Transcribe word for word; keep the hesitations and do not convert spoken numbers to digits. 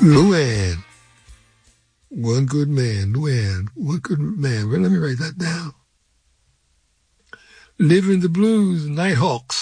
Luann. One good man. Luann. One good man. Well, let me write that down. Living the Blues, Nighthawks.